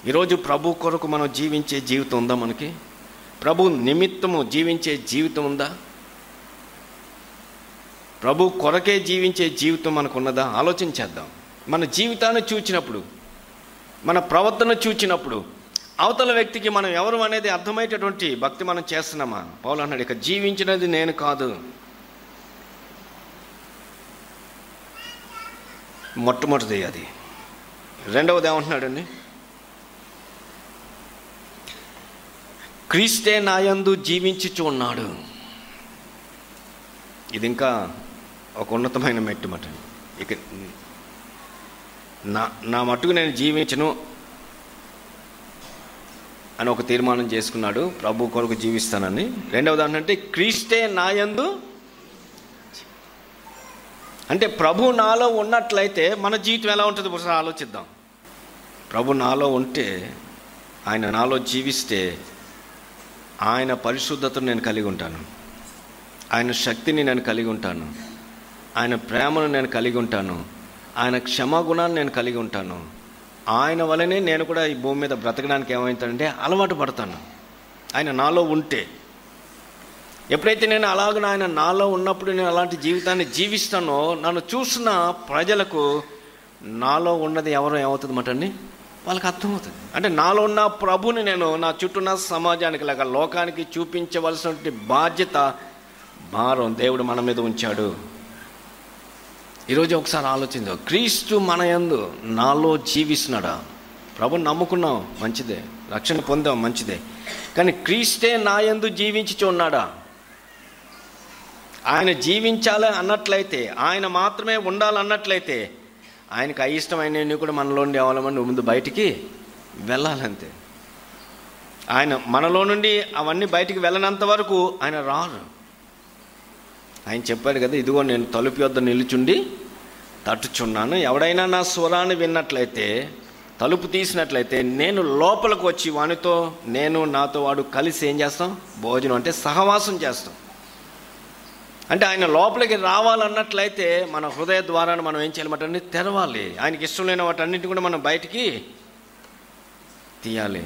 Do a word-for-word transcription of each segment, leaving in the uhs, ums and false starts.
ఈరోజు ప్రభు కొరకు మనం జీవించే జీవితం ఉందా? మనకి ప్రభు నిమిత్తము జీవించే జీవితం ఉందా? ప్రభు కొరకే జీవించే జీవితం మనకు ఉన్నదా? ఆలోచించేద్దాం. మన జీవితాన్ని చూచినప్పుడు, మన ప్రవర్తన చూచినప్పుడు అవతల వ్యక్తికి మనం ఎవరు అనేది అర్థమయ్యేటటువంటి భక్తి మనం చేస్తున్నామా? పౌలు అన్నాడు, ఇక జీవించినది నేను కాదు. మొట్టమొదటిది అది. రెండవది ఏమంటున్నాడండి? క్రీస్తే నాయందు జీవించుచు ఉన్నాడు. ఇది ఇంకా ఒక ఉన్నతమైన మెట్టు మాట. ఇక నా నా మట్టుకు నేను జీవించను అని ఒక తీర్మానం చేసుకున్నాడు, ప్రభు కొరకు జీవిస్తానని. రెండవది ఏంటంటే క్రీస్తే నాయందు, అంటే ప్రభు నాలో ఉన్నట్లయితే మన జీవితం ఎలా ఉంటుందో ఒకసారి ఆలోచిద్దాం. ప్రభు నాలో ఉంటే, ఆయన నాలో జీవిస్తే ఆయన పరిశుద్ధతను నేను కలిగి ఉంటాను, ఆయన శక్తిని నేను కలిగి ఉంటాను, ఆయన ప్రేమను నేను కలిగి ఉంటాను, ఆయన క్షమాగుణాన్ని నేను కలిగి ఉంటాను. ఆయన వల్లనే నేను కూడా ఈ భూమి మీద బ్రతకడానికి ఏమవుతానంటే అలవాటు పడతాను, ఆయన నాలో ఉంటే. ఎప్పుడైతే నేను అలాగ ఆయన నాలో ఉన్నప్పుడు నేను అలాంటి జీవితాన్ని జీవిస్తానో, నన్ను చూసిన ప్రజలకు నాలో ఉన్నది ఎవరో ఏమవుతుంది మాట అండి, వాళ్ళకి అర్థమవుతుంది. అంటే నాలో ఉన్న ప్రభుని నేను నా చుట్టూ ఉన్న సమాజానికి లేక లోకానికి చూపించవలసినటువంటి బాధ్యత, భారం దేవుడు మన మీద ఉంచాడు. ఈరోజు ఒకసారి ఆలోచించాం, క్రీస్తు మన యందు నాలో జీవిస్తున్నాడా? ప్రభుని నమ్ముకున్నాం, మంచిదే, రక్షణ పొందాం, మంచిదే. కానీ క్రీస్తే నా యందు జీవించి ఉన్నాడా? ఆయన జీవించాలి అన్నట్లయితే, ఆయన మాత్రమే ఉండాలన్నట్లయితే, ఆయనకు అయిష్టమైనవి కూడా మనలో నుండి అవలమని ముందు బయటికి వెళ్ళాలంతే. ఆయన మనలో నుండి అవన్నీ బయటికి వెళ్ళనంత వరకు ఆయన రారు. ఆయన చెప్పాడు కదా, ఇదిగో నేను తలుపు యొద్ద నిలుచుండి తట్టుచున్నాను, ఎవడైనా నా స్వరాన్ని విన్నట్లయితే, తలుపు తీసినట్లయితే నేను లోపలికి వచ్చి వానితో, నేను నాతో వాడు కలిసి ఏం చేస్తాం? భోజనం, అంటే సహవాసం చేస్తాం. అంటే ఆయన లోపలికి రావాలన్నట్లయితే మన హృదయ ద్వారాన్ని మనం ఏం చేయాలన్నమాట, తెరవాలి. ఆయనకి ఇష్టం లేని వాటన్నింటినీ కూడా మనం బయటికి తీయాలి.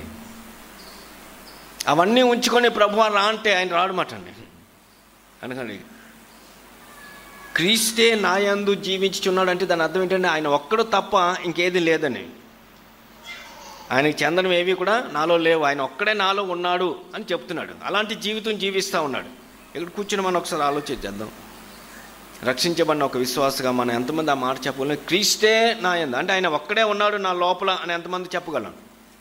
అవన్నీ ఉంచుకొని ప్రభువా రా అంటే ఆయన రాడమాట అండి. అందుకని క్రీస్తే నా యందు జీవించుచున్నాడు అంటే దాని అర్థం ఏంటంటే ఆయన ఒక్కడు తప్ప ఇంకేది లేదని, ఆయనకి చెందడం ఏవి కూడా నాలో లేవు, ఆయన ఒక్కడే నాలో ఉన్నాడు అని చెప్తున్నాడు. అలాంటి జీవితం జీవిస్తూ ఉన్నాడు. ఇక్కడ కూర్చుని మనం ఒకసారి ఆలోచించేద్దాం. రక్షించబడిన ఒక విశ్వాసగా మనం ఎంతమంది ఆ మాట చెప్పగలం? క్రీస్తే నా యందు అంటే ఆయన ఒక్కడే ఉన్నాడు నా లోపల అని ఎంతమంది చెప్పగలం?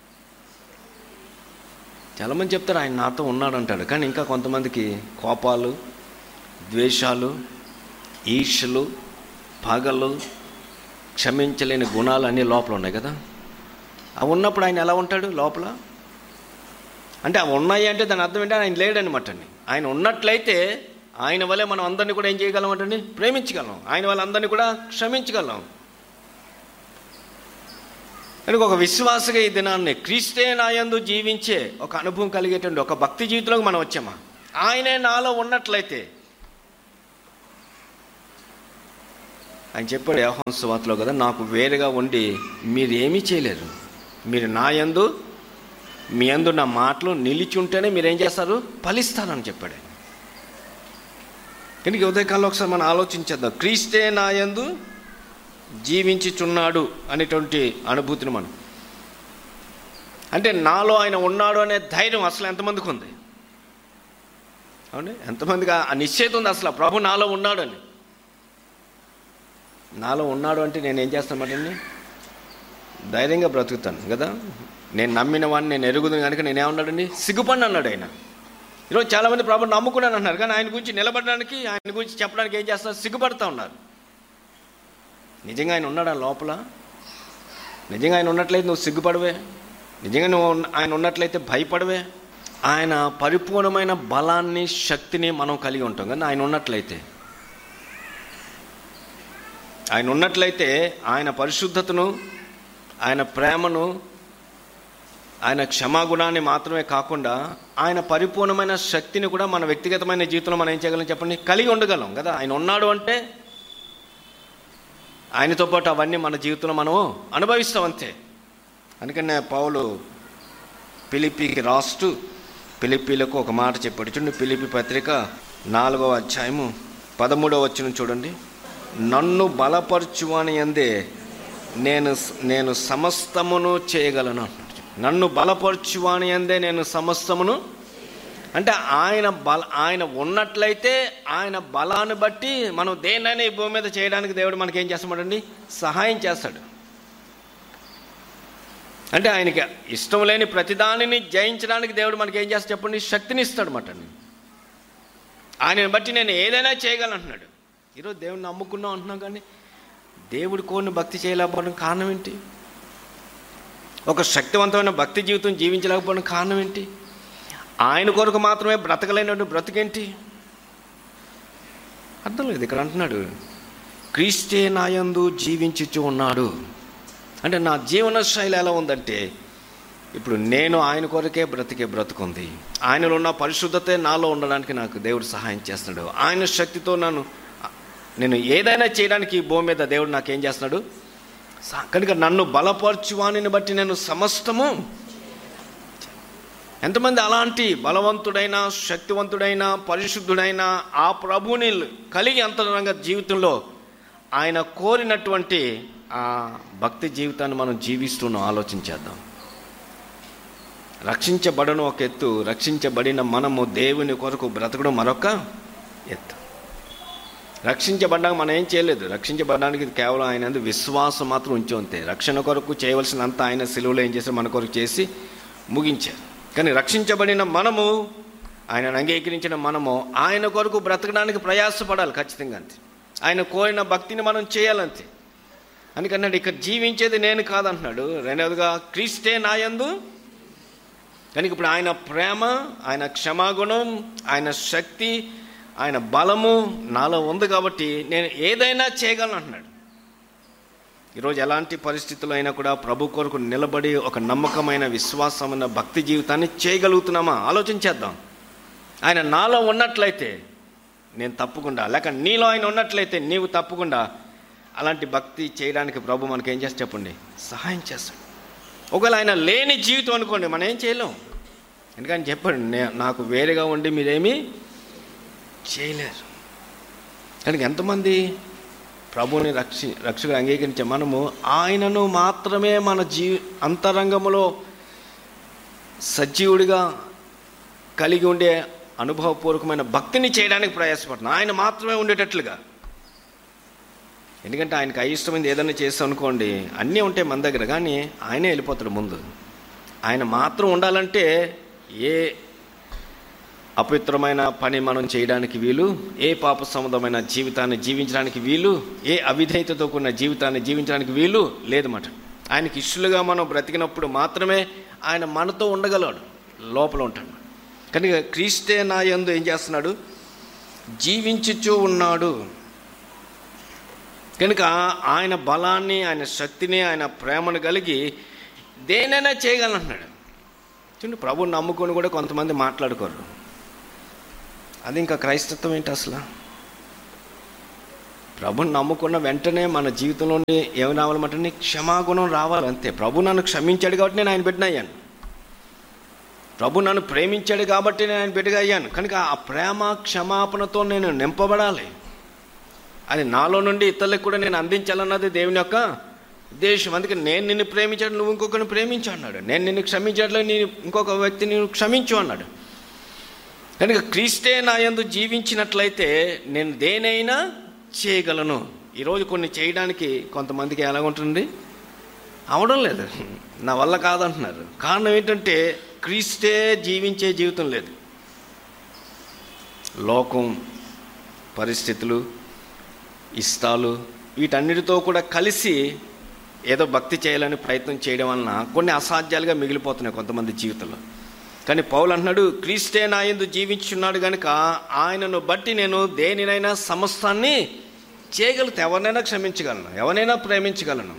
చాలామంది చెప్తారు ఆయన నాతో ఉన్నాడు అంటాడు, కానీ ఇంకా కొంతమందికి కోపాలు, ద్వేషాలు, ఈర్ష్యలు, పగలు, క్షమించలేని గుణాలు అన్నీ లోపల ఉన్నాయి కదా. అవి ఉన్నప్పుడు ఆయన ఎలా ఉంటాడు లోపల? అంటే అవి ఉన్నాయి అంటే దాని అర్థం ఏంటంటే ఆయన లేడనమాట అండి. ఆయన ఉన్నట్లయితే ఆయన వల్లే మనం అందరినీ కూడా ఏం చేయగలం అంటే ప్రేమించగలం, ఆయన వాళ్ళందరినీ కూడా క్షమించగలం. కనుక ఒక విశ్వాసగా ఈ దినాన్ని క్రీస్తే నా యందు జీవించే ఒక అనుభవం కలిగేటువంటి ఒక భక్తి జీవితంలోకి మనం వచ్చామా? ఆయనే నాలో ఉన్నట్లయితే, ఆయన చెప్పాడు యోహాను సువార్తలో కదా, నాకు వేరుగా ఉండి మీరు ఏమీ చేయలేరు, మీరు నా యందు, మీ యందు నా మాటలు నిలిచి ఉంటేనే మీరు ఏం చేస్తారు? ఫలిస్తారని చెప్పాడు. కనుక ఉదయకాలంలో ఒకసారి మనం ఆలోచించేద్దాం, క్రీస్తే నా యందు జీవించుచున్నాడు అనేటువంటి అనుభూతిని మనం, అంటే నాలో ఆయన ఉన్నాడు అనే ధైర్యం అసలు ఎంతమందికి ఉంది? అవునండి, ఎంతమందికి ఆ నిశ్చయిత ఉంది అసలు ప్రభు నాలో ఉన్నాడు అని? నాలో ఉన్నాడు అంటే నేను ఏం చేస్తానంటే ధైర్యంగా బ్రతుకుతాను కదా. నేను నమ్మిన వాడిని నేను ఎరుగుదాను కనుక నేనేమన్నాడండి, సిగ్గుపడిని అన్నాడు ఆయన. ఈరోజు చాలామంది ప్రభుని నమ్ముకున్నాను అన్నారు, కానీ ఆయన గురించి నిలబడడానికి, ఆయన గురించి చెప్పడానికి ఏం చేస్తున్నారు? సిగ్గుపడతా ఉన్నారు. నిజంగా ఆయన ఉన్నాడా లోపల? నిజంగా ఆయన ఉన్నట్లయితే నువ్వు సిగ్గుపడవే, నిజంగా నువ్వు ఆయన ఉన్నట్లయితే భయపడవే. ఆయన పరిపూర్ణమైన బలాన్ని, శక్తిని మనం కలిగి ఉంటాం కానీ ఆయన ఉన్నట్లయితే, ఆయన ఉన్నట్లయితే ఆయన పరిశుద్ధతను, ఆయన ప్రేమను, ఆయన క్షమాగుణాన్ని మాత్రమే కాకుండా ఆయన పరిపూర్ణమైన శక్తిని కూడా మన వ్యక్తిగతమైన జీవితంలో మనం ఏం చేయగలం చెప్పండి? కలిగి ఉండగలం కదా. ఆయన ఉన్నాడు అంటే ఆయనతో పాటు అవన్నీ మన జీవితంలో మనం అనుభవిస్తాం అంతే. అందుకనే పౌలు ఫిలిప్పీకి రాస్తూ ఫిలిప్పీలకు ఒక మాట చెప్పాడు. చూడండి, ఫిలిప్పీ పత్రిక నాలుగవ అధ్యాయము పదమూడవ వచనం చూడండి. నన్ను బలపరచువాని యందే నేను నేను సమస్తమును చేయగలను. నన్ను బలపరచువాని యందే నేను సమస్తమును అంటే ఆయన బల ఆయన ఉన్నట్లయితే ఆయన బలాన్ని బట్టి మనం దేన్నైనా ఈ భూమి మీద చేయడానికి దేవుడు మనకి ఏం చేస్తామండి, సహాయం చేస్తాడు. అంటే ఆయనకి ఇష్టం లేని ప్రతిదానిని జయించడానికి దేవుడు మనకి ఏం చేస్తాడు చెప్పండి, శక్తిని ఇస్తాడు అన్నమాట. ఆయనని బట్టి నేను ఏదైనా చేయగలను అంటున్నాడు. ఈరోజు దేవుడిని నమ్ముకున్నాం అంటున్నాం, కానీ దేవుడి కోరిని భక్తి చేయలేకపోవడం కారణం ఏంటి? ఒక శక్తివంతమైన భక్తి జీవితం జీవించలేకపోవడం కారణం ఏంటి? ఆయన కొరకు మాత్రమే బ్రతకలేనటువంటి బ్రతికేంటి? అర్థం లేదు. ఇక్కడ అంటున్నాడు, క్రీస్తే నాయందు జీవించుచు ఉన్నాడు. అంటే నా జీవన శైలి ఎలా ఉందంటే, ఇప్పుడు నేను ఆయన కొరకే బ్రతికే బ్రతుకుంది. ఆయనలో ఉన్న పరిశుద్ధతే నాలో ఉండడానికి నాకు దేవుడు సహాయం చేస్తున్నాడు. ఆయన శక్తితో నన్ను నేను ఏదైనా చేయడానికి ఈ భూమి మీద దేవుడు నాకేం చేస్తున్నాడు, కనుక నన్ను బలపరచువానిని బట్టి నేను సమస్తము. ఎంతమంది అలాంటి బలవంతుడైన, శక్తివంతుడైన, పరిశుద్ధుడైన ఆ ప్రభువుని కలిగి అంతరంగ జీవితంలో ఆయన కోరినటువంటి ఆ భక్తి జీవితాన్ని మనం జీవిస్తున్నాం. ఆలోచించేద్దాం. రక్షించబడను ఒక ఎత్తు, రక్షించబడిన మనము దేవుని కొరకు బ్రతకడం మరొక ఎత్తు. రక్షించబడ్డాక మనం ఏం చేయలేదు. రక్షించబడడానికి కేవలం ఆయన విశ్వాసం మాత్రం ఉంచి అంతే. రక్షణ కొరకు చేయవలసినంత ఆయన సిలువలో ఏం చేశారు, మన కొరకు చేసి ముగించారు. కానీ రక్షించబడిన మనము, ఆయనను అంగీకరించిన మనము ఆయన కొరకు బ్రతకడానికి ప్రయాసపడాలి ఖచ్చితంగా అంతే. ఆయన కోరిన భక్తిని మనం చేయాలంతే. అందుకన్నాడు ఇక్కడ జీవించేది నేను కాదంటున్నాడు. రెండవదిగా క్రీస్తే నాయందు. కనుక ఇప్పుడు ఆయన ప్రేమ, ఆయన క్షమాగుణం, ఆయన శక్తి, ఆయన బలము నాలో ఉంది కాబట్టి నేను ఏదైనా చేయగలను అంటున్నాడు. ఈరోజు ఎలాంటి పరిస్థితుల్లో అయినా కూడా ప్రభు కొరకు నిలబడి ఒక నమ్మకమైన విశ్వాసమైన భక్తి జీవితాన్ని చేయగలుగుతున్నామా? ఆలోచించేద్దాం. ఆయన నాలో ఉన్నట్లయితే నేను తప్పకుండా, లేక నీలో ఆయన ఉన్నట్లయితే నీవు తప్పకుండా అలాంటి భక్తి చేయడానికి ప్రభు మనకి ఏం చేస్తే చెప్పండి, సహాయం చేస్తాడు. ఒకవేళ ఆయన లేని జీవితం అనుకోండి, మనం ఏం చేయలేం. ఎందుకని చెప్పండి, నే నాకు వేరేగా ఉండి మీరేమీ చేయలేరు. కనుక ఎంతమంది ప్రభువుని రక్షి రక్షకుడు అంగీకరించే మనము ఆయనను మాత్రమే మన జీ అంతరంగంలో సజీవుడిగా కలిగి ఉండే అనుభవపూర్వకమైన భక్తిని చేయడానికి ప్రయాసపడుతున్నాం. ఆయన మాత్రమే ఉండేటట్లుగా. ఎందుకంటే ఆయనకు అయిష్టమైంది ఏదైనా చేస్తాం అనుకోండి, అన్నీ ఉంటాయి మన దగ్గర, కానీ ఆయనే వెళ్ళిపోతాడు ముందు. ఆయన మాత్రం ఉండాలంటే ఏ అపవిత్రమైన పని మనం చేయడానికి వీలు, ఏ పాప సంబంధమైన జీవితాన్ని జీవించడానికి వీలు, ఏ అవిధేయతతో కూడిన జీవితాన్ని జీవించడానికి వీలు లేదన్నమాట. ఆయనకి ఇష్టలుగా మనం బ్రతికినప్పుడు మాత్రమే ఆయన మనతో ఉండగలడు, లోపల ఉంటాడు. కనుక క్రీస్తే నా యందు ఏం చేస్తున్నాడు, జీవించుచూ ఉన్నాడు. కనుక ఆయన బలాన్ని, ఆయన శక్తిని, ఆయన ప్రేమను కలిగి దేనైనా చేయగలంటున్నాడు. చూడండి, ప్రభువుని నమ్ముకొని కూడా కొంతమంది మాట్లాడుకోరు. అది ఇంకా క్రైస్తత్వం ఏంటి అసలు? ప్రభుని నమ్ముకున్న వెంటనే మన జీవితంలోని ఏమి రావాలన్నమాట, క్షమాగుణం రావాలి అంతే. ప్రభు నన్ను క్షమించాడు కాబట్టి నేను ఆయన బిడ్డను అయ్యాను. ప్రభు నన్ను ప్రేమించాడు కాబట్టి నేను ఆయన బిడ్డగా అయ్యాను. కనుక ఆ ప్రేమ క్షమాపణతో నేను నింపబడాలి. అది నాలో నుండి ఇతరులకు కూడా నేను అందించాలన్నది దేవుని యొక్క ఉద్దేశం. అందుకే నేను నిన్ను ప్రేమించాడు, నువ్వు ఇంకొకరిని ప్రేమించు అన్నాడు. నేను నిన్ను క్షమించట్లేదు, నేను ఇంకొక వ్యక్తిని క్షమించు అన్నాడు. కనుక క్రీస్తే నా యందు జీవించినట్లయితే నేను దేనైనా చేయగలను. ఈరోజు కొన్ని చేయడానికి కొంతమందికి ఎలాగుంటుంది, అవడం లేదు, నా వల్ల కాదంటున్నారు. కారణం ఏంటంటే క్రీస్తే జీవించే జీవితం లేదు. లోకం, పరిస్థితులు, ఇష్టాలు, వీటన్నిటితో కూడా కలిసి ఏదో భక్తి చేయాలని ప్రయత్నం చేయడం వలన కొన్ని అసాధ్యాలుగా మిగిలిపోతున్నాయి కొంతమంది జీవితంలో. కానీ పౌలు అంటున్నాడు, క్రీస్తే నా యందు జీవించున్నాడు కనుక ఆయనను బట్టి నేను దేనినైనా సమస్తాన్ని చేయగలుగుతా. ఎవరినైనా క్షమించగలను, ఎవరినైనా ప్రేమించగలను.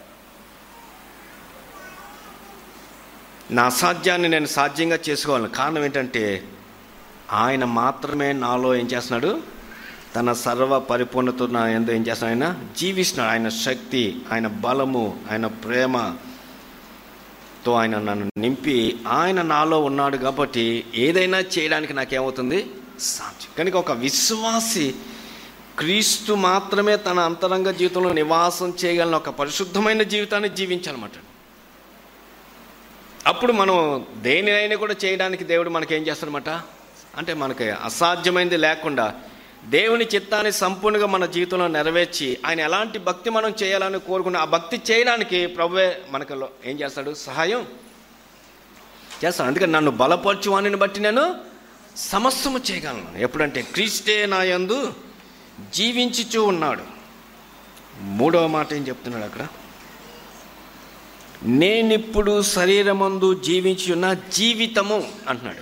నా అసాధ్యాన్ని నేను సాధ్యంగా చేసుకోగలను. కారణం ఏంటంటే ఆయన మాత్రమే నాలో ఏం చేస్తున్నాడు, తన సర్వ పరిపూర్ణతో నా యందు ఏం చేస్తున్నాడు, ఆయన జీవిస్తున్నాడు. ఆయన శక్తి, ఆయన బలము, ఆయన ప్రేమ, తో ఆయన నన్ను నింపి ఆయన నాలో ఉన్నాడు కాబట్టి ఏదైనా చేయడానికి నాకేమవుతుంది సాధ్యం. కనుక ఒక విశ్వాసి క్రీస్తు మాత్రమే తన అంతరంగ జీవితంలో నివాసం చేయగలిగిన ఒక పరిశుద్ధమైన జీవితాన్ని జీవించాలన్నమాట. అప్పుడు మనం దేనినైనా కూడా చేయడానికి దేవుడు మనకేం చేస్తాడనమాట, అంటే మనకి అసాధ్యమైనది లేకుండా దేవుని చిత్తాన్ని సంపూర్ణంగా మన జీవితంలో నెరవేర్చి ఆయన ఎలాంటి భక్తి మనం చేయాలని కోరుకున్న ఆ భక్తి చేయడానికి ప్రభువే మనకు ఏం చేస్తాడు, సహాయం చేస్తాడు. అందుకని నన్ను బలపరచు వానిని బట్టి నేను సమస్తము చేయగలను. ఎప్పుడంటే క్రీస్తే నా యందు జీవించుచూ ఉన్నాడు. మూడవ మాట ఏం చెప్తున్నాడు అక్కడ, నేనిప్పుడు శరీరమందు జీవించి ఉన్న జీవితము అంటున్నాడు.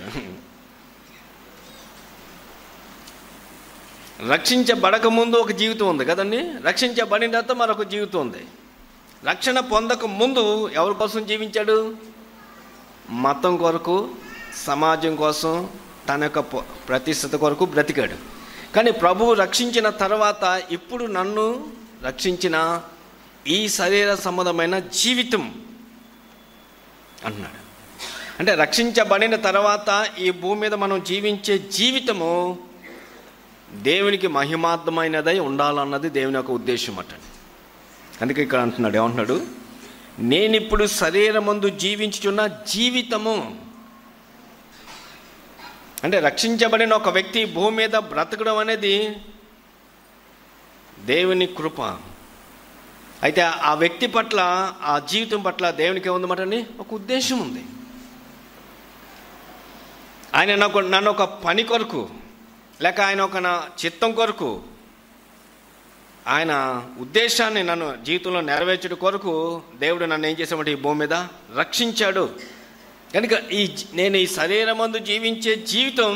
రక్షించబడక ముందు ఒక జీవితం ఉంది కదండి, రక్షించబడిన తర్వాత మరొక జీవితం ఉంది. రక్షణ పొందక ముందు ఎవరి కోసం జీవించాడు, మతం కొరకు, సమాజం కోసం, తన యొక్క ప్రతిష్టత కొరకు బ్రతికాడు. కానీ ప్రభువు రక్షించిన తర్వాత ఇప్పుడు నన్ను రక్షించిన ఈ శరీర సంబంధమైన జీవితం అన్నాడు. అంటే రక్షించబడిన తర్వాత ఈ భూమి మీద మనం జీవించే జీవితము దేవునికి మహిమార్థమైనదై ఉండాలన్నది దేవుని యొక్క ఉద్దేశం అట. అందుకే ఇక్కడ అంటున్నాడు, ఏమంటున్నాడు, నేనిప్పుడు శరీరమందు జీవించుచున్న జీవితము. అంటే రక్షించబడిన ఒక వ్యక్తి భూమి మీద బ్రతకడం అనేది దేవుని కృప. అయితే ఆ వ్యక్తి పట్ల, ఆ జీవితం పట్ల దేవునికి ఏముందన్నమాట అండి, ఒక ఉద్దేశం ఉంది. ఆయన నాకు నన్ను ఒక పని కొరకు, లేక ఆయన ఒక నా చిత్తం కొరకు, ఆయన ఉద్దేశాన్ని నన్ను జీవితంలో నెరవేర్చడం కొరకు దేవుడు నన్ను ఏం చేసామంటే ఈ భూమి మీద రక్షించాడు. కనుక ఈ నేను ఈ శరీరమందు జీవించే జీవితం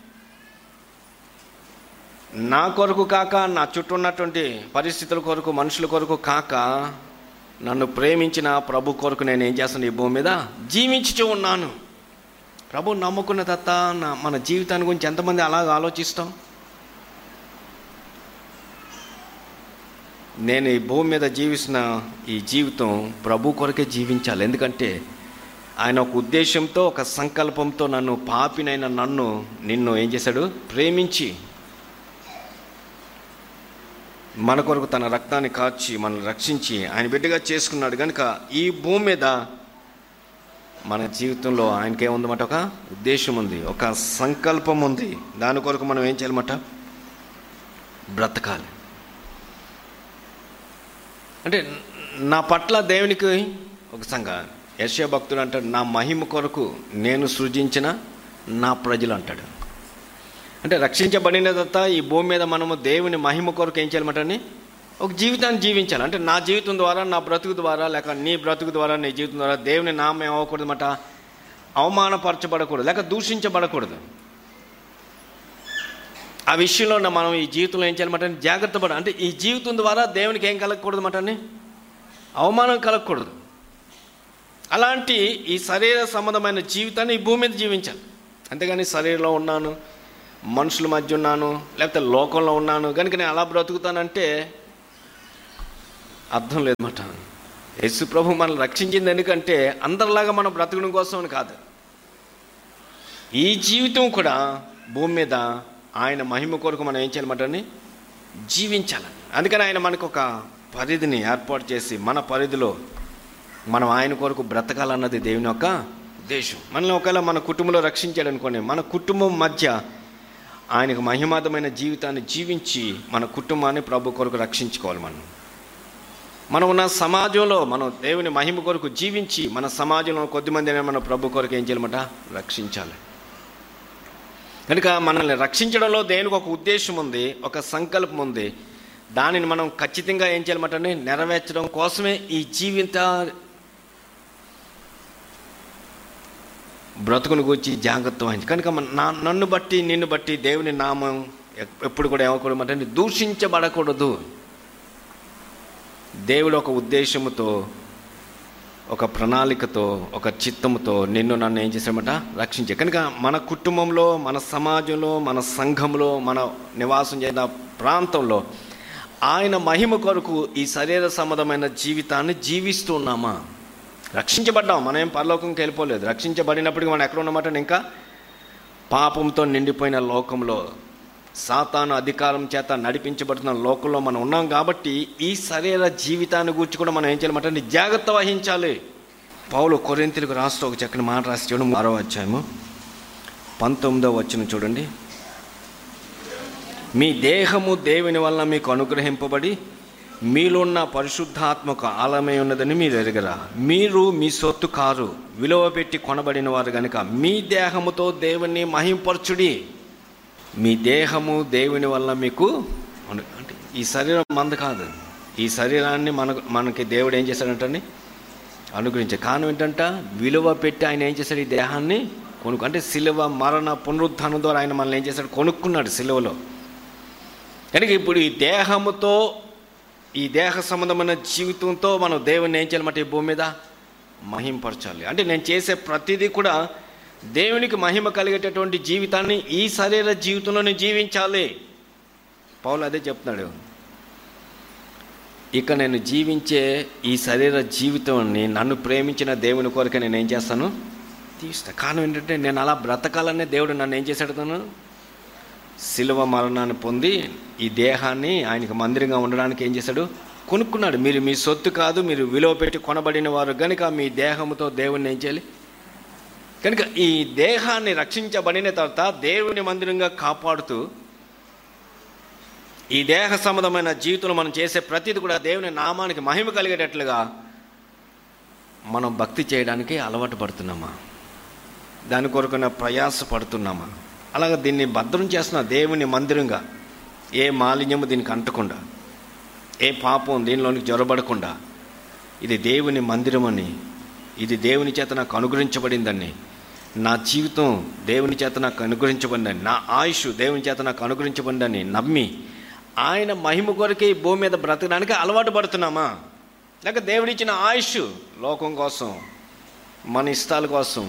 నా కొరకు కాక, నా చుట్టూ ఉన్నటువంటి పరిస్థితుల కొరకు, మనుషుల కొరకు కాక, నన్ను ప్రేమించిన ప్రభు కొరకు నేను ఏం చేస్తాను, ఈ భూమి మీద జీవించుచూ ఉన్నాను. ప్రభు నమ్ముకున్న తత్త నా మన జీవితాన్ని గురించి ఎంతమంది అలాగ ఆలోచిస్తాం? నేను ఈ భూమి మీద జీవిస్తున్న ఈ జీవితం ప్రభు కొరకే జీవించాలి. ఎందుకంటే ఆయన ఒక ఉద్దేశంతో, ఒక సంకల్పంతో నన్ను, పాపినైన నన్ను, నిన్ను ఏం చేశాడు, ప్రేమించి మన కొరకు తన రక్తాన్ని కాచి మనల్ని రక్షించి ఆయన బిడ్డగా చేసుకున్నాడు. కనుక ఈ భూమి మీద మన జీవితంలో ఆయనకి ఏముందన్నమాట, ఒక ఉద్దేశం ఉంది, ఒక సంకల్పం ఉంది. దాని కొరకు మనం ఏం చేయాలన్నమాట, బ్రతకాలి. అంటే నా పట్ల దేవునికి ఒక సంఘ యెషయా భక్తుడు అంటాడు, నా మహిమ కొరకు నేను సృజించిన నా ప్రజలు అంటాడు. అంటే రక్షించబడిన తర్వాత ఈ భూమి మీద మనము దేవుని మహిమ కొరకు ఏం చేయాలన్నమాట, ఒక జీవితాన్ని జీవించాలి. అంటే నా జీవితం ద్వారా, నా బ్రతుకు ద్వారా, లేక నీ బ్రతుకు ద్వారా, నీ జీవితం ద్వారా దేవుని నామం ఏమవకూడదు అన్నమాట, అవమానపరచబడకూడదు, లేక దూషించబడకూడదు. ఆ విషయంలో మనం ఈ జీవితంలో ఏం చేయాలన్నమాట, జాగ్రత్త పడ. అంటే ఈ జీవితం ద్వారా దేవునికి ఏం కలగకూడదు అన్నమాట, అవమానం కలగకూడదు. అలాంటి ఈ శరీర సంబంధమైన జీవితాన్ని ఈ భూమి మీద జీవించాలి. అంతేగాని శరీరంలో ఉన్నాను, మనుషుల మధ్య ఉన్నాను, లేకపోతే లోకంలో ఉన్నాను కనుక నేను అలా బ్రతుకుతానంటే అర్థం లేదన్నమాట. యేసు ప్రభు మనల్ని రక్షించింది ఎందుకంటే అందరిలాగా మనం బ్రతకడం కోసం అని కాదు. ఈ జీవితం కూడా భూమి మీద ఆయన మహిమ కొరకు మనం ఏం చేయాలన్నమాట, జీవించాలని. అందుకని ఆయన మనకు ఒక పరిధిని ఏర్పాటు చేసి మన పరిధిలో మనం ఆయన కొరకు బ్రతకాలన్నది దేవుని యొక్క ఉద్దేశం. మనల్ని ఒకవేళ మన కుటుంబంలో రక్షించాడు అనుకోండి, మన కుటుంబం మధ్య ఆయనకు మహిమార్థమైన జీవితాన్ని జీవించి మన కుటుంబాన్ని ప్రభు కొరకు రక్షించుకోవాలి. మనం మనం ఉన్న సమాజంలో మనం దేవుని మహిమ కొరకు జీవించి మన సమాజంలో కొద్దిమంది మన ప్రభు కొరకు ఏం చేయాలన్నమాట, రక్షించాలి. కనుక మనల్ని రక్షించడంలో దేవునికి ఒక ఉద్దేశం ఉంది, ఒక సంకల్పం ఉంది. దానిని మనం ఖచ్చితంగా ఏం చేయాలన్నమాట, నెరవేర్చడం కోసమే ఈ జీవిత బ్రతుకును గురించి జాగ్రత్త వహించి. కనుక నా నన్ను బట్టి, నిన్ను బట్టి దేవుని నామం ఎప్పుడు కూడా ఏమకూడదు, దూషించబడకూడదు. దేవుడు ఒక ఉద్దేశముతో, ఒక ప్రణాళికతో, ఒక చిత్తముతో నిన్ను నన్ను ఏం చేశామట, రక్షించే. కనుక మన కుటుంబంలో, మన సమాజంలో, మన సంఘంలో, మన నివాసం చేసిన ప్రాంతంలో ఆయన మహిమ కొరకు ఈ శరీర సంబంధమైన జీవితాన్ని జీవిస్తూ ఉన్నామా రక్షించబడ్డాం, మనం ఏం పరలోకంకి వెళ్ళిపోలేదు. రక్షించబడినప్పటికీ మనం ఎక్కడ ఉన్నమాట, ఇంకా పాపంతో నిండిపోయిన లోకంలో, సాతాను అధికారం చేత నడిపించబడుతున్న లోకంలో మనం ఉన్నాం. కాబట్టి ఈ శరీర జీవితాన్ని గురించి కూడా మనం ఏం చేయాలంటే జాగ్రత్త వహించాలి. పౌలు కొరింథీయులకు రాస్తూ ఒక చక్కని మాట రాసి చూడండి, ఆరో అధ్యాయము పంతొమ్మిదవ వచనం చూడండి. మీ దేహము దేవుని వలన మీకు అనుగ్రహింపబడి మీలో ఉన్న పరిశుద్ధాత్మకు ఆలయమై ఉన్నదని మీరు ఎరగరా? మీరు మీ సొత్తు కారు, విలువ పెట్టి కొనబడిన వారు కనుక మీ దేహముతో దేవుని మహింపరచుడి. మీ దేహము దేవుని వల్ల మీకు అంటే ఈ శరీరం మంద కాదు. ఈ శరీరాన్ని మన మనకి దేవుడు ఏం చేశాడంటే అనుగ్రహించాడు. కారణం ఏంటంట, విలువ పెట్టి ఆయన ఏం చేశాడు, ఈ దేహాన్ని కొనుక్కు అంటే సిలువ మరణ పునరుత్థానం ద్వారా ఆయన మనల్ని ఏం చేశాడు, కొనుక్కున్నాడు సిలువలో. కనుక ఇప్పుడు ఈ దేహముతో, ఈ దేహ సంబంధమైన జీవితంతో మనం దేవుని ఏం చేయాలన్నమాట, ఈ భూమి మీద మహింపరచాలి. అంటే నేను చేసే ప్రతిదీ కూడా దేవునికి మహిమ కలిగేటటువంటి జీవితాన్ని ఈ శరీర జీవితంలోనే జీవించాలి. పౌలు అదే చెప్తున్నాడు. ఇక నేను జీవించే ఈ శరీర జీవితాన్ని నన్ను ప్రేమించిన దేవుని కొరకే నేను ఏం చేస్తాను, తీస్తాను. కారణం ఏంటంటే నేను అలా బ్రతకాలనే దేవుడు నన్ను ఏం చేశాడు, తను శిలువ మరణాన్ని పొంది ఈ దేహాన్ని ఆయనకు మందిరంగా ఉండడానికి ఏం చేశాడు, కొనుక్కున్నాడు. మీరు మీ సొత్తు కాదు, మీరు విలువ పెట్టి కొనబడిన వారు కనుక మీ దేహముతో దేవుణ్ణి ఏం చేయాలి. కనుక ఈ దేహాన్ని రక్షించబడిన తర్వాత దేవుని మందిరంగా కాపాడుతూ ఈ దేహ సంబంధమైన జీవితంలో మనం చేసే ప్రతిది కూడా దేవుని నామానికి మహిమ కలిగేటట్లుగా మనం భక్తి చేయడానికి అలవాటు పడుతున్నామా, దాని కొరకున ప్రయాస పడుతున్నామా? అలాగే దీన్ని భద్రం చేస్తున్న దేవుని మందిరంగా, ఏ మాలిన్యము దీనికి అంటకుండా, ఏ పాపం దీనిలోనికి జొరబడకుండా, ఇది దేవుని మందిరం అని, ఇది దేవుని చేత నాకు అనుగ్రహించబడిందని, నా జీవితం దేవుని చేత నాకు అనుగ్రహించబడిందని, నా ఆయుష్ దేవుని చేత నాకు అనుగ్రహించబడిందని నమ్మి ఆయన మహిమ కొరకే ఈ భూమి మీద బ్రతకడానికి అలవాటు పడుతున్నామా? లేక దేవుడిచ్చిన ఆయుష్ లోకం కోసం, మన ఇష్టాల కోసం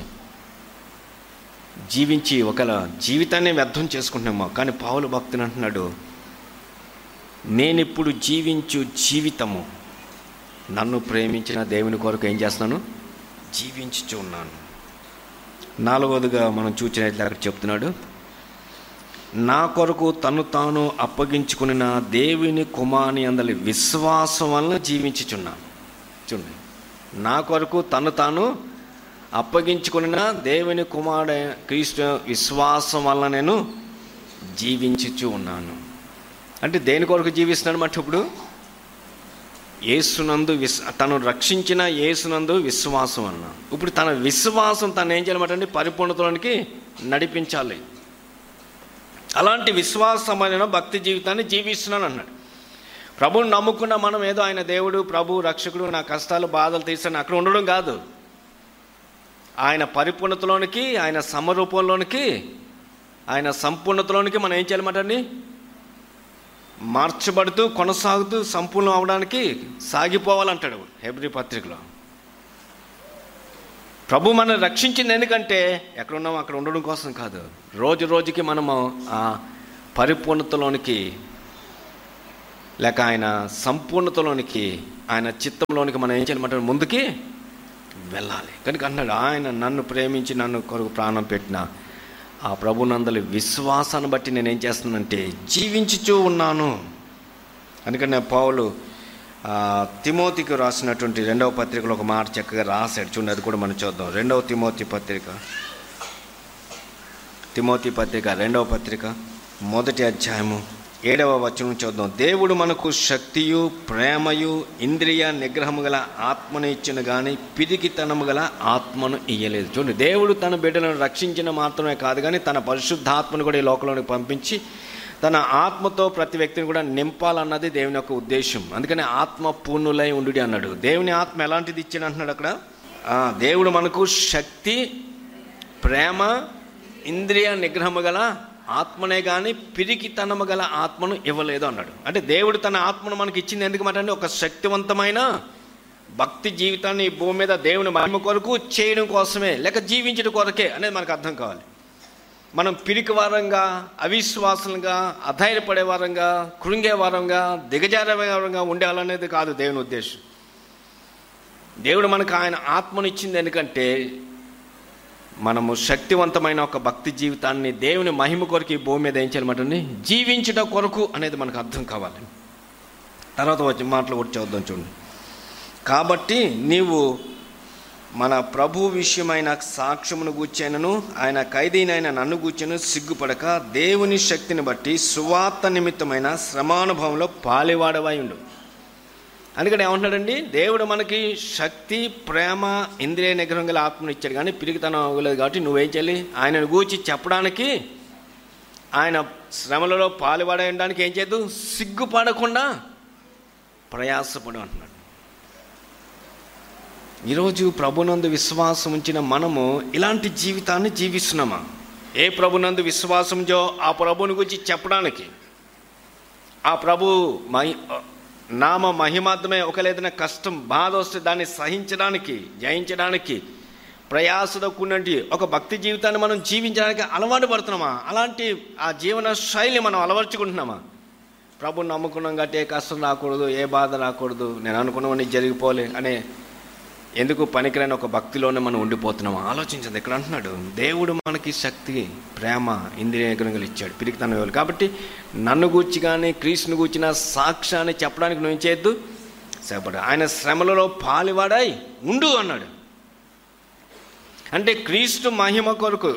జీవించి ఒక జీవితాన్ని వ్యర్థం చేసుకుంటున్నామా? కానీ పౌలు భక్తుని అంటున్నాడు, నేనిప్పుడు జీవించు జీవితము నన్ను ప్రేమించిన దేవుని కొరకు ఏం చేస్తున్నాను, జీవించుచు ఉన్నాను. నాలుగవదిగా మనం చూసినట్లయితే అక్కడ చెప్తున్నాడు, నా కొరకు తను తాను అప్పగించుకున్న దేవుని కుమారుని అందలి విశ్వాసం వలన జీవించుచున్నాను. చూడండి, నా కొరకు తను తాను అప్పగించుకున్న దేవుని కుమారుడు క్రీస్తు విశ్వాసం వలన నేను జీవించుచు ఉన్నాను. అంటే దేని కొరకు జీవిస్తున్నాడు అంటే ఇప్పుడు యేసునందు విస్ తను రక్షించిన యేసునందు విశ్వాసం అన్న. ఇప్పుడు తన విశ్వాసం తను ఏం చేయాలన్నమాట, పరిపూర్ణతలోనికి నడిపించాలి. అలాంటి విశ్వాసమైన భక్తి జీవితాన్ని జీవిస్తున్నాను అన్నాడు. ప్రభువుని నమ్ముకున్న మనం ఏదో ఆయన దేవుడు, ప్రభు, రక్షకుడు, నా కష్టాలు బాధలు తీర్చని అక్కడ ఉండడం కాదు. ఆయన పరిపూర్ణతలోనికి, ఆయన సమరూపంలోనికి, ఆయన సంపూర్ణతలోనికి మనం ఏం చేయాలన్నమాట, మార్చబడుతూ కొనసాగుతూ సంపూర్ణం అవడానికి సాగిపోవాలంటాడు హెబ్రీ పత్రికలో. ప్రభు మనం రక్షించింది ఎందుకంటే ఎక్కడ ఉన్నామో అక్కడ ఉండడం కోసం కాదు, రోజు రోజుకి మనము ఆ పరిపూర్ణతలోనికి లేక ఆయన సంపూర్ణతలోనికి, ఆయన చిత్తంలోనికి మనం ఏం చేయాలంటే ముందుకి వెళ్ళాలి. కనుక అన్నాడు, ఆయన నన్ను ప్రేమించి నన్ను కొరకు ప్రాణం పెట్టిన ఆ ప్రభునందలి విశ్వాసాన్ని బట్టి నేనేం చేస్తున్నానంటే జీవించుచూ ఉన్నాను. అందుకని పౌలు తిమోతికి రాసినటువంటి రెండవ పత్రికలో ఒక మాట చక్కగా రాశాడు. చూడండి, అది కూడా మనం చూద్దాం. రెండవ తిమోతి పత్రిక తిమోతి పత్రిక రెండవ పత్రిక మొదటి అధ్యాయము ఏడవ వచనం చూద్దాం. దేవుడు మనకు శక్తియు ప్రేమయు ఇంద్రియ నిగ్రహము గల ఆత్మను ఇచ్చిన కానీ పిరికితనము గల ఆత్మను ఇయ్యలేదు. చూడండి, దేవుడు తన బిడ్డలను రక్షించిన మాత్రమే కాదు కానీ తన పరిశుద్ధాత్మను కూడా ఈ లోకంలోకి పంపించి తన ఆత్మతో ప్రతి వ్యక్తిని కూడా నింపాలన్నది దేవుని యొక్క ఉద్దేశం. అందుకని ఆత్మ పూర్ణులై ఉండు అన్నాడు. దేవుని ఆత్మ ఎలాంటిది ఇచ్చిన అంటున్నాడు అక్కడ, దేవుడు మనకు శక్తి, ప్రేమ, ఇంద్రియ నిగ్రహము గల ఆత్మనే కానీ పిరికితనము గల ఆత్మను ఇవ్వలేదు అన్నాడు. అంటే దేవుడు తన ఆత్మను మనకి ఇచ్చింది ఎందుకు మాట అంటే ఒక శక్తివంతమైన భక్తి జీవితాన్ని ఈ భూమి మీద దేవుని మహిమ కొరకు చేయడం కోసమే, లేక జీవించడం కొరకే అనేది మనకు అర్థం కావాలి. మనం పిరికి వారంగా, అవిశ్వాసంగా, అధైర్యపడే వారంగా, కృంగే వారంగా, దిగజారే వారంగా ఉండాలనేది కాదు దేవుని ఉద్దేశం. దేవుడు మనకు ఆయన ఆత్మను ఇచ్చింది ఎందుకంటే మనము శక్తివంతమైన ఒక భక్తి జీవితాన్ని దేవుని మహిమ కొరకు ఈ భూమి మీద ఏం చేయాలన్నమాట, జీవించుట కొరకు అనేది మనకు అర్థం కావాలి. తర్వాత వచ్చి మాటలు కూడా చదువుదాం చూడండి. కాబట్టి నీవు మన ప్రభు విషయమైన సాక్ష్యమును గూర్చైనను ఆయన ఖైదీనైన నన్ను గూర్చెను సిగ్గుపడక దేవుని శక్తిని బట్టి సువార్త నిమిత్తమైన శ్రమానుభవంలో పాలివాడవై ఉండు. అందుకని ఏమంటున్నాడండి, దేవుడు మనకి శక్తి, ప్రేమ, ఇంద్రియ నిగ్రహం గల ఆత్మను ఇచ్చాడు, కానీ పిరిగితనం అవ్వలేదు. కాబట్టి నువ్వేం చేయాలి, ఆయనను గూర్చి చెప్పడానికి, ఆయన శ్రమలలో పాలుపడే ఉండడానికి ఏం చేయద్దు, సిగ్గుపడకుండా ప్రయాసపడు అంటున్నాడు. ఈరోజు ప్రభునందు విశ్వాసం ఉంచిన మనము ఇలాంటి జీవితాన్ని జీవిస్తున్నామా? ఏ ప్రభునందు విశ్వాసం జో ఆ ప్రభుని గురించి చెప్పడానికి, ఆ ప్రభు మహి నామ మహిమార్థమే ఒక లేదైనా కష్టం బాధ వస్తే దాన్ని సహించడానికి, జయించడానికి ప్రయాసతో కూడినటువంటి ఒక భక్తి జీవితాన్ని మనం జీవించడానికి అలవాటు పడుతున్నామా? అలాంటి ఆ జీవన శైలి మనం అలవర్చుకుంటున్నామా? ప్రభుని నమ్ముకున్నాం కాబట్టి ఏ కష్టం రాకూడదు, ఏ బాధ రాకూడదు, నేను అనుకున్నవన్నీ జరిగిపోలే అనే ఎందుకు పనికిరైన ఒక భక్తిలోనే మనం ఉండిపోతున్నామా? ఆలోచించదు. ఇక్కడ అంటున్నాడు, దేవుడు మనకి శక్తి, ప్రేమ, ఇంద్రియ నిగ్రహం ఇచ్చాడు, పిరికితనం ఇవ్వాలి. కాబట్టి నన్ను గూర్చి కానీ క్రీస్తుని గూర్చిన సాక్ష్యాన్ని చెప్పడానికి నువ్వు ఏం చేయొద్దు, సేపడు ఆయన శ్రమలలో పాలివాడై ఉండు అన్నాడు. అంటే క్రీస్తు మహిమ కొరకు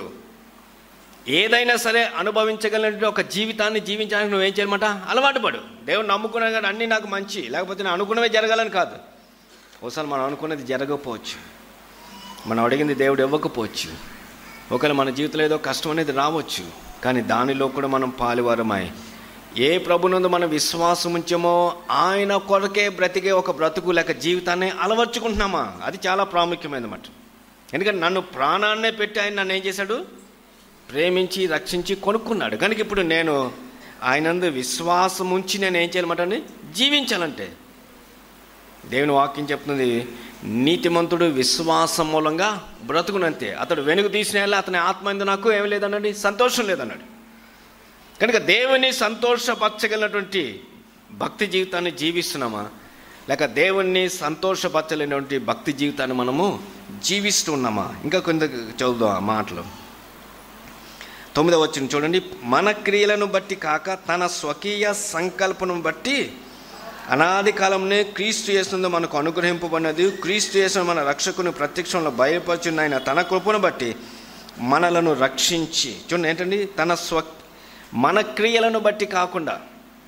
ఏదైనా సరే అనుభవించగలిగినటువంటి ఒక జీవితాన్ని జీవించడానికి నువ్వేం చేయాలన్నమాట, అలవాటు పడు. దేవుడు నమ్ముకున్నా కానీ అన్నీ నాకు మంచి, లేకపోతే నేను అనుకున్నవే జరగాలని కాదు. ఒకసారి మనం అనుకున్నది జరగకపోవచ్చు, మనం అడిగింది దేవుడు ఇవ్వకపోవచ్చు, ఒకవేళ మన జీవితంలో ఏదో కష్టం అనేది రావచ్చు. కానీ దానిలో కూడా మనం పాలువారమై ఏ ప్రభునందు మనం విశ్వాసం ఉంచామో ఆయన కొరకే బ్రతికే ఒక బ్రతుకు లేక జీవితాన్ని అలవర్చుకుంటున్నామా? అది చాలా ప్రాముఖ్యమైనమాట. ఎందుకంటే నన్ను ప్రాణాన్నే పెట్టి ఆయన నన్ను ఏం చేశాడు, ప్రేమించి రక్షించి కొనుక్కున్నాడు. కనుక ఇప్పుడు నేను ఆయనందు విశ్వాసం ఉంచి నేను ఏం చేయాలన్నమాట, జీవించాలంటే దేవుని వాక్యం చెప్తుంది, నీతిమంతుడు విశ్వాసం మూలంగా బ్రతుకునంతే. అతడు వెనుక తీసిన అతని ఆత్మ ఎందు నాకు ఏమి లేదన్నాడు, సంతోషం లేదన్నాడు. కనుక దేవుని సంతోషపరచగలిగినటువంటి భక్తి జీవితాన్ని జీవిస్తున్నామా, లేక దేవుణ్ణి సంతోషపరచలేనటువంటి భక్తి జీవితాన్ని మనము జీవిస్తున్నామా? ఇంకా కొంత చదువుదాం ఆ మాటలు. తొమ్మిదవ వచనం చూడండి. మన క్రియలను బట్టి కాక తన స్వకీయ సంకల్పను బట్టి అనాది కాలంలో క్రీస్తు యేసునందు మనకు అనుగ్రహింపబడినది, క్రీస్తు యేసును మన రక్షకుని ప్రత్యక్షంలో బయలుపరచున్న ఆయన తన కృపను బట్టి మనలను రక్షించి, చూడండి ఏంటండి, తన స్వ మన క్రియలను బట్టి కాకుండా,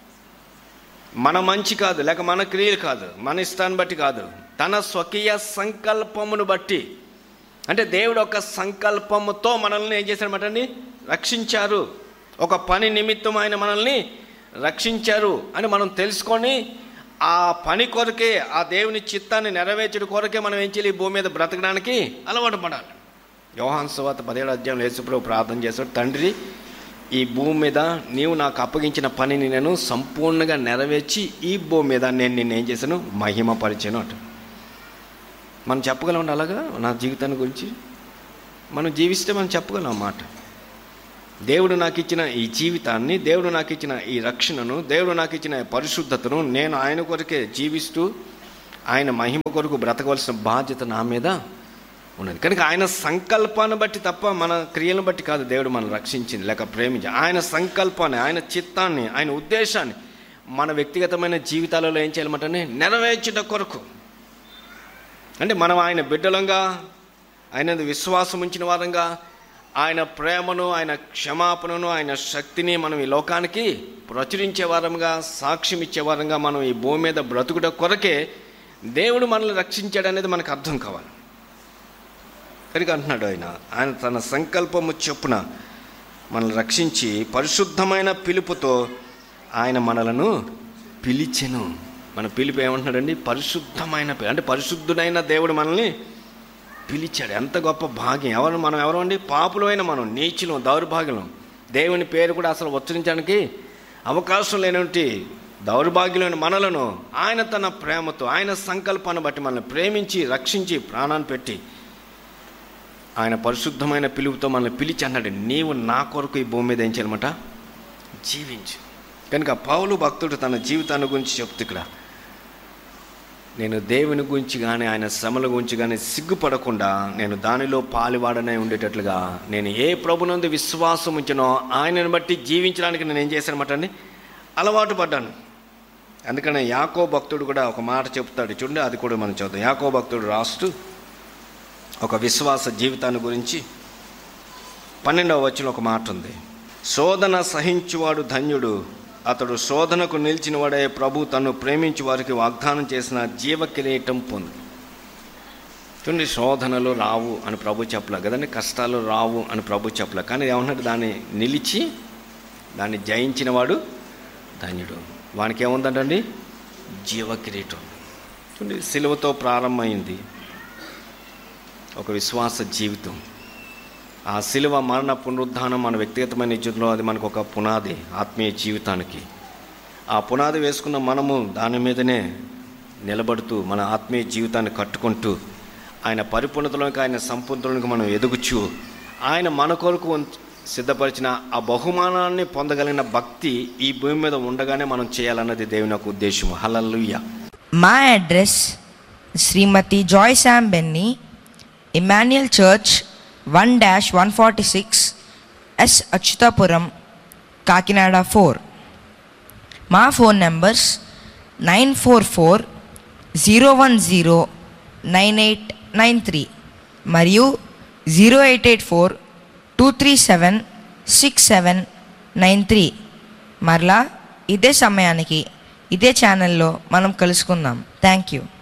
మన మంచి కాదు, లేక మన క్రియలు కాదు, మన ఇష్టాన్ని బట్టి కాదు, తన స్వకీయ సంకల్పమును బట్టి. అంటే దేవుడు ఒక సంకల్పముతో మనల్ని ఏం చేశాడన్నమాట అండి, రక్షించారు. ఒక పని నిమిత్తం ఆయన మనల్ని రక్షించారు అని మనం తెలుసుకొని ఆ పని కొరకే, ఆ దేవుని చిత్తాన్ని నెరవేర్చడం కొరకే మనం ఏం చేయాలి, ఈ భూమి మీద బ్రతకడానికి అలవాటు పడాలి. యోహాను సువార్త పదిహేడు అధ్యాయంలో యేసుప్రభువు ప్రార్థన చేశాడు, తండ్రి ఈ భూమి మీద నీవు నాకు అప్పగించిన పనిని నేను సంపూర్ణంగా నెరవేర్చి ఈ భూమి మీద నేను నిన్ను ఏం చేశాను, మహిమపరిచాను అంట. మనం చెప్పగలం అలాగా నా జీవితాన్ని గురించి మనం జీవిస్తే మనం చెప్పగలం అన్నమాట. దేవుడు నాకు ఇచ్చిన ఈ జీవితాన్ని, దేవుడు నాకు ఇచ్చిన ఈ రక్షణను, దేవుడు నాకు ఇచ్చిన పరిశుద్ధతను నేను ఆయన కొరకే జీవిస్తూ ఆయన మహిమ కొరకు బ్రతకవలసిన బాధ్యత నా మీద ఉన్నది. కనుక ఆయన సంకల్పాన్ని బట్టి తప్ప మన క్రియలను బట్టి కాదు దేవుడు మనం రక్షించింది లేక ప్రేమించి. ఆయన సంకల్పాన్ని, ఆయన చిత్తాన్ని, ఆయన ఉద్దేశాన్ని మన వ్యక్తిగతమైన జీవితాలలో ఏం చేయాలన్నమాట, నెరవేర్చుట కొరకు. అంటే మనం ఆయన బిడ్డలంగా, ఆయన విశ్వాసం ఉంచిన వారంగా, ఆయన ప్రేమను, ఆయన క్షమాపణను, ఆయన శక్తిని మనం ఈ లోకానికి ప్రచురించే వారంగా, సాక్ష్యం ఇచ్చే వారంగా మనం ఈ భూమి మీద బ్రతుకుట కొరకే దేవుడు మనల్ని రక్షించాడు అనేది మనకు అర్థం కావాలి. కనుక అంటున్నాడు ఆయన, ఆయన తన సంకల్పము చొప్పున మనల్ని రక్షించి పరిశుద్ధమైన పిలుపుతో ఆయన మనలను పిలిచెను. మన పిలుపు ఏమంటున్నాడండి, పరిశుద్ధమైన పిలుపు. అంటే పరిశుద్ధుడైన దేవుడు మనల్ని పిలిచాడు. ఎంత గొప్ప భాగ్యం. ఎవరు మనం ఎవరు అండి, పాపులమైన మనం, నీచులం, దౌర్భాగ్యం, దేవుని పేరు కూడా అసలు ఉచ్చరించడానికి అవకాశం లేనటువంటి దౌర్భాగ్యులైన మనలను ఆయన తన ప్రేమతో, ఆయన సంకల్పాన్ని బట్టి మనల్ని ప్రేమించి రక్షించి ప్రాణాన్ని పెట్టి ఆయన పరిశుద్ధమైన పిలుపుతో మనల్ని పిలిచి అన్నాడు, నీవు నా కొరకు ఈ భూమి మీద ఏం చేయాలన్నమాట, జీవించు. కనుక పౌలు భక్తుడు తన జీవితాన్ని గురించి చెప్తూ ఇక్కడ నేను దేవుని గురించి కానీ ఆయన శ్రమల గురించి కానీ సిగ్గుపడకుండా నేను దానిలో పాలువాడనే ఉండేటట్లుగా నేను ఏ ప్రభునందు విశ్వాసం ఉంచినో ఆయనను బట్టి జీవించడానికి నేను ఏం చేశానమాట అండి, అలవాటు పడ్డాను. అందుకనే యాకో భక్తుడు కూడా ఒక మాట చెప్తాడు చూడండి, అది కూడా మనం చూద్దాం. యాకో భక్తుడు రాస్తూ ఒక విశ్వాస జీవితాన్ని గురించి పన్నెండవ వచనంలో ఒక మాట ఉంది. శోధన సహించువాడు ధన్యుడు, అతడు శోధనకు నిలిచిన వాడే ప్రభు తను ప్రేమించి వారికి వాగ్దానం చేసిన జీవ కిరీటం పొంది. చూడండి, శోధనలు రావు అని ప్రభు చెప్పలే కదండి, కష్టాలు రావు అని ప్రభు చెప్పలే, కానీ ఏమన్నాడు, దాన్ని నిలిచి దాన్ని జయించిన వాడు ధన్యుడు. వానికి ఏముందంటండి, జీవ కిరీటం. చూడండి, సిలువతో ప్రారంభమైంది ఒక విశ్వాస జీవితం. ఆ సిలువ మరణ పునరుద్ధానం మన వ్యక్తిగతమైన జీవితంలో అది మనకు ఒక పునాది ఆత్మీయ జీవితానికి. ఆ పునాది వేసుకున్న మనము దాని మీదనే నిలబడుతూ మన ఆత్మీయ జీవితాన్ని కట్టుకుంటూ ఆయన పరిపూర్ణతలోకి ఆయన సంపూర్ణతలోకి మనం ఎదుగుచూ ఆయన మన కొరకు సిద్ధపరిచిన ఆ బహుమానాన్ని పొందగలిగిన భక్తి ఈ భూమి మీద ఉండగానే మనం చేయాలన్నది దేవుని యొక్క ఉద్దేశం. హల్లెలూయా. మా అడ్రస్ శ్రీమతి Joy Sam Benny, Emmanuel church, one dash one forty six yes Atchutapuram, Kakinada four. మా phone numbers nine four four zero one zero nine eight nine three మరియు zero eight eight four two three seven six seven nine three. మరలా ఇదే సమయానికి ఇదే ఛానల్లో మనం కలుసుకుందాం. Thank you.